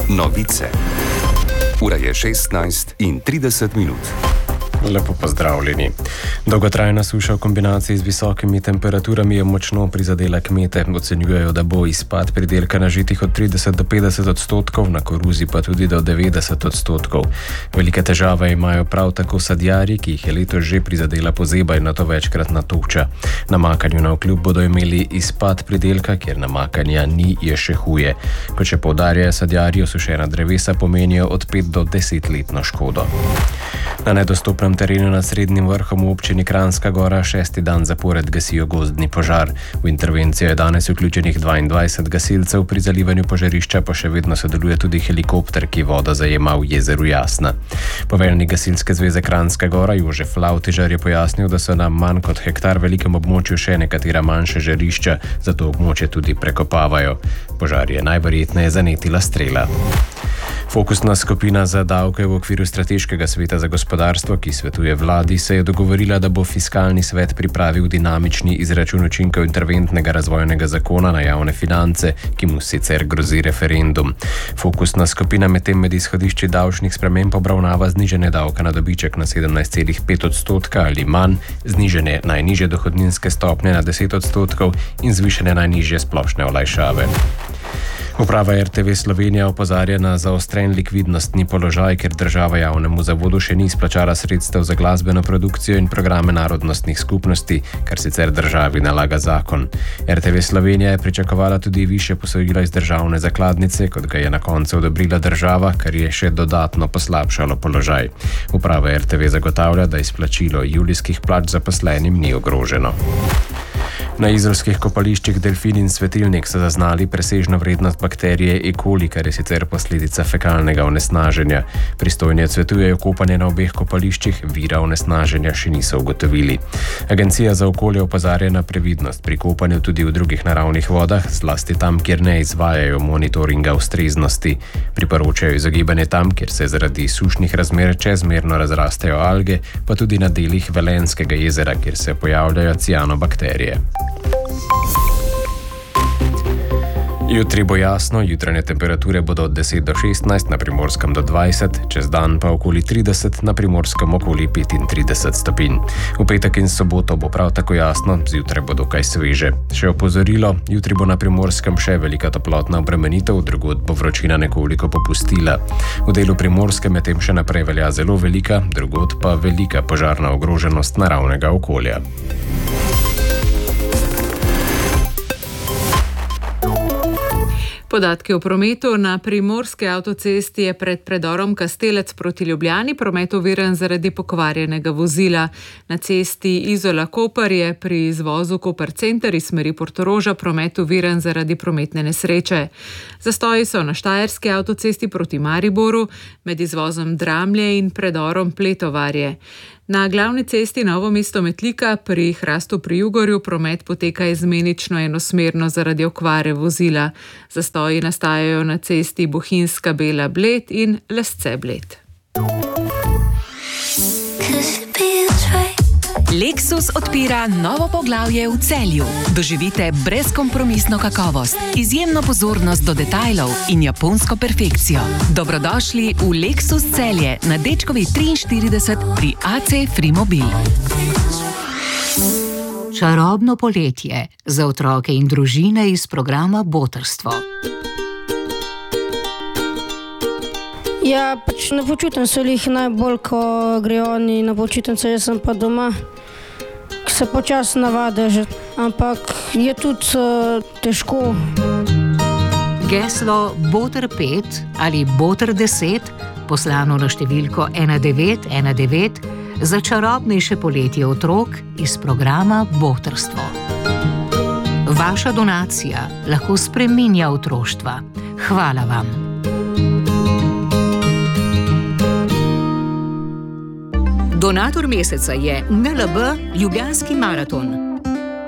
Novice. Ura je 16:30. Lepo pozdravljeni. Dolgotrajna suša v kombinaciji z visokimi temperaturami je močno prizadela kmete. Ocenjujejo, da bo izpad pridelka na žitih od 30 do 50%, na koruzi pa tudi do 90%. Velike težave imajo prav tako sadjarji, ki jih je letos že prizadela pozeba in nato večkratna toča. Namakanju navkljub bodo imeli izpad pridelka, kjer namakanja ni, je še huje. Kot še poudarjajo sadjarji, osušena drevesa pomenijo od 5 do 10-letno škodo. Na nedostopnem terenu nad Srednjim vrhom v občini Kranjska Gora 6. dan zapored gasijo gozdni požar. V intervencijo je danes vključenih 22 gasilcev, pri zalivanju požarišča pa še vedno sodeluje tudi helikopter, ki vodo zajema v jezeru Jasna. Poveljnik Gasilske zveze Kranjska Gora Jožef Lavtižar je pojasnil, da so na manj kot hektar velikem območju še nekatera manjša žarišča, zato območje tudi prekopavajo. Požar je najverjetneje zanetila strela. Fokusna skupina za davke v okviru Strateškega sveta za gospodarstvo, ki svetuje vladi, se je dogovorila, da bo fiskalni svet pripravil dinamični izračun učinkov interventnega razvojnega zakona na javne finance, ki mu sicer grozi referendum. Fokusna skupina medtem med izhodišči davčnih sprememb obravnava znižanje davka na dobiček na 17,5% ali manj, znižanje najnižje dohodninske stopnje na 10% in zvišanje najnižje splošne olajšave. Uprava RTV Slovenija opozarja na zaostren likvidnostni položaj, ker država javnemu zavodu še ni izplačala sredstev za glasbeno produkcijo in programe narodnostnih skupnosti, kar sicer državi nalaga zakon. RTV Slovenija je pričakovala tudi višje posojilo iz državne zakladnice, kot ga je na koncu odobrila država, kar je še dodatno poslabšalo položaj. Uprava RTV zagotavlja, da izplačilo julijskih plač zaposlenim ni ogroženo. Na izolskih kopališčih Delfin in Svetilnik so zaznali presežno vrednost bakterije E. coli, kar je sicer posledica fekalnega onesnaženja. Pristojni odsvetujejo kopanje na obeh kopališčih, vira onesnaženja še niso ugotovili. Agencija za okolje opozarja na previdnost pri kopanju tudi v drugih naravnih vodah, zlasti tam, kjer ne izvajajo monitoringa ustreznosti. Priporočajo izogibanje tam, kjer se zaradi sušnih razmer čezmerno razrastejo alge, pa tudi na delih Velenjskega jezera, kjer se pojavljajo cianobakterije. Jutri bo jasno, jutranje temperature bodo od 10 do 16, na Primorskem do 20, čez dan pa okoli 30, na Primorskem okoli 35 stopinj. V petek in soboto bo prav tako jasno, zjutraj bo dokaj sveže. Še opozorilo, jutri bo na Primorskem še velika toplotna obremenitev, drugod bo vročina nekoliko popustila. V delu Primorske medtem še naprej velja zelo velika, drugod pa velika požarna ogroženost naravnega okolja. Podatki o prometu na primorski avtocesti je pred predorom Kastelec proti Ljubljani promet oviran zaradi pokvarjenega vozila. Na cesti Izola-Koper je pri izvozu Koper Center iz smeri Portoroža promet oviran zaradi prometne nesreče. Zastoji so na štajerski avtocesti proti Mariboru, med izvozom Dramlje in predorom Pletovarje. Na glavni cesti Novo mesto-Metlika pri Hrastu pri Jugorju promet poteka izmenično enosmerno zaradi okvare vozila. Zastoji nastajajo na cesti Bohinjska-Bela-Bled in Lesce-Bled. Lexus odpira novo poglavje v Celju. Doživite brezkompromisno kakovost, izjemno pozornost do detajlov in japonsko perfekcijo. Dobrodošli v Lexus Celje na Dečkovi 43 pri AC Frimobil. Čarobno poletje za otroke in družine iz programa Botrstvo. Ja, na počitnico jih najbolj, ko grejo oni na počitnico, jaz sem pa doma, ki se počasi navade, ampak je tudi težko. Geslo Botr 5 ali Botr 10, poslano na številko 1919, za čarobnejše poletje otrok iz programa Botrstvo. Vaša donacija lahko spreminja otroštva. Hvala vam. Donator meseca je NLB Ljubljanski maraton.